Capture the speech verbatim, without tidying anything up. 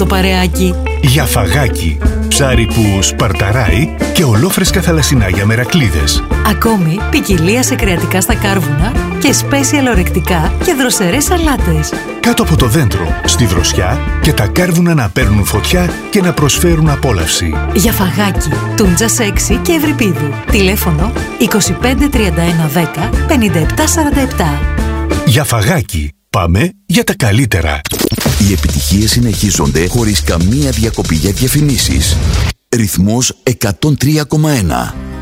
παρεάκι. Για φαγάκι. Ψάρι που σπαρταράει και ολόφρεσκα θαλασσινά για μερακλείδες. Ακόμη ποικιλία σε κρεατικά στα κάρβουνα και special ορεκτικά και δροσερές σαλάτες. Κάτω από το δέντρο, στη δροσιά και τα κάρβουνα να παίρνουν φωτιά και να προσφέρουν απόλαυση. Για φαγάκι. Τούντζας έξι και Ευρυπίδου. Τηλέφωνο είκοσι πέντε τριάντα ένα δέκα πενήντα επτά σαράντα επτά. Για φαγάκι. Πάμε για τα καλύτερα. Οι επιτυχίες συνεχίζονται χωρίς καμία διακοπή για διαφημίσεις. Ρυθμός εκατόν τρία κόμμα ένα.